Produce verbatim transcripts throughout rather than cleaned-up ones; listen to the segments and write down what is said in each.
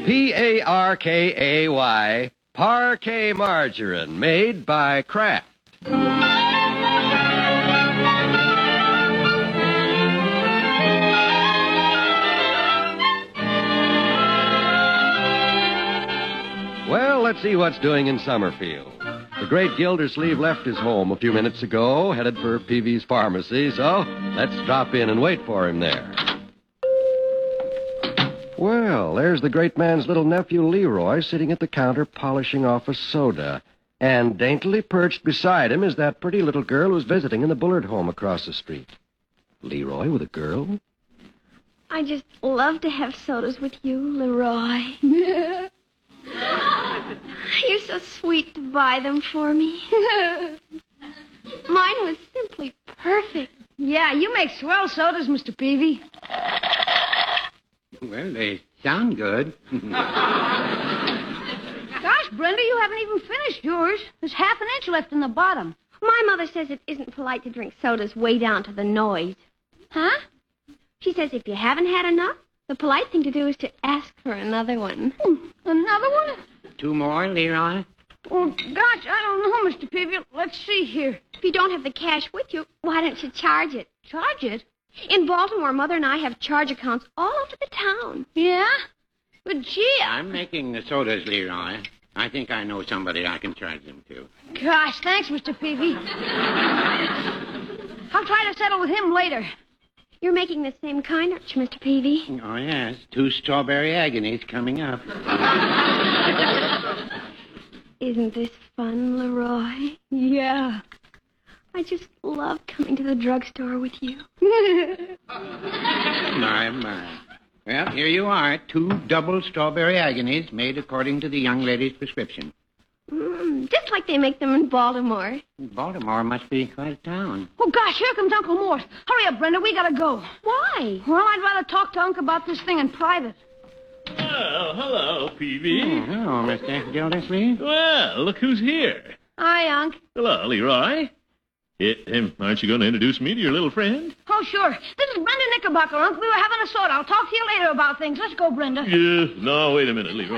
P A R K A Y, Parkay Margarine, made by Kraft. Well, let's see what's doing in Summerfield. The great Gildersleeve left his home a few minutes ago, headed for Peavy's Pharmacy, so let's drop in and wait for him there. Well, there's the great man's little nephew, Leroy, sitting at the counter polishing off a soda. And daintily perched beside him is that pretty little girl who's visiting in the Bullard home across the street. Leroy with a girl? I just love to have sodas with you, Leroy. You're so sweet to buy them for me. Mine was simply perfect. Yeah, you make swell sodas, Mister Peavy. Well, they sound good. Gosh, Brenda, you haven't even finished yours. There's half an inch left in the bottom. My mother says it isn't polite to drink sodas way down to the nose. Huh? She says if you haven't had enough, the polite thing to do is to ask for another one. Hmm, another one? Two more, Leroy? Oh, gosh, I don't know, Mister Peavy. Let's see here. If you don't have the cash with you, why don't you charge it? Charge it? In Baltimore, Mother and I have charge accounts all over the town. Yeah? But gee, I'm making the sodas, Leroy. I think I know somebody I can charge them to. Gosh, thanks, Mister Peavy. I'll try to settle with him later. You're making the same kind, aren't you, Mister Peavy? Oh, yes. Two strawberry agonies coming up. Isn't this fun, Leroy? Yeah. I just love coming to the drugstore with you. My, my. Well, here you are. Two double strawberry agonies made according to the young lady's prescription. Mm, just like they make them in Baltimore. Baltimore must be quite a town. Oh, gosh, here comes Uncle Mort. Hurry up, Brenda. We gotta go. Why? Well, I'd rather talk to Unc about this thing in private. Well, hello, Peavy. Oh, hello, Mister Gildersleeve. Well, look who's here. Hi, Unc. Hello, Leroy. Eh, um, aren't you going to introduce me to your little friend? Oh, sure. This is Brenda Knickerbocker, Unc. We were having a soda. I'll talk to you later about things. Let's go, Brenda. Yeah, no, wait a minute, Leroy.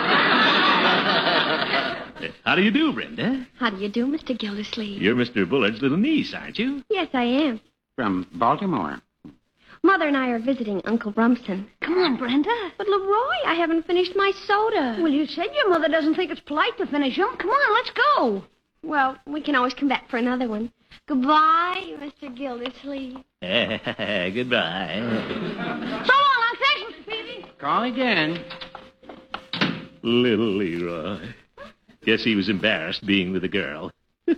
Eh, How do you do, Brenda? How do you do, Mister Gildersleeve? You're Mister Bullard's little niece, aren't you? Yes, I am. From Baltimore. Mother and I are visiting Uncle Rumson. Come on, Brenda. But, Leroy, I haven't finished my soda. Well, you said your mother doesn't think it's polite to finish them. Come on, let's go. Well, we can always come back for another one. Goodbye, Mister Gildersleeve. Goodbye. So long, Unc. Thanks, Mister Peavy. Call again. Little Leroy. Guess he was embarrassed being with a girl.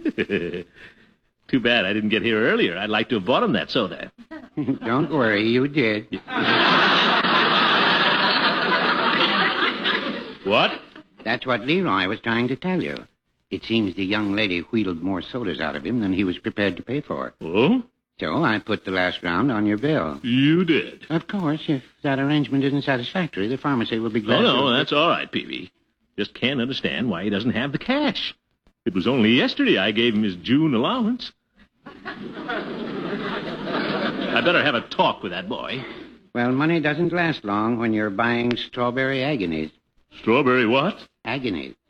Too bad I didn't get here earlier. I'd like to have bought him that soda. Don't worry, you did. What? That's what Leroy was trying to tell you. It seems the young lady wheedled more sodas out of him than he was prepared to pay for. Oh? So I put the last round on your bill. You did? Of course, if that arrangement isn't satisfactory, the pharmacy will be glad Oh, no, to... that's all right, Peavy. Just can't understand why he doesn't have the cash. It was only yesterday I gave him his June allowance. I better have a talk with that boy. Well, money doesn't last long when you're buying strawberry agonies. Strawberry what? Agonies.